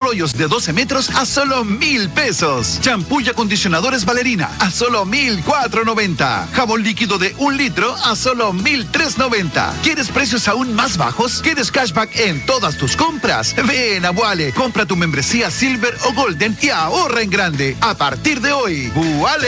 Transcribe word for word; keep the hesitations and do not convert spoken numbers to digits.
rollos de doce metros a solo mil pesos. Champú y acondicionadores Valerina a solo mil cuatro noventa. Jabón líquido de un litro a solo mil tres noventa. ¿Quieres precios aún más bajos? ¿Quieres cashback en todas tus compras? Ven a Vuale, compra tu membresía Silver o Golden y ahorra en grande. A partir de hoy, Vuale.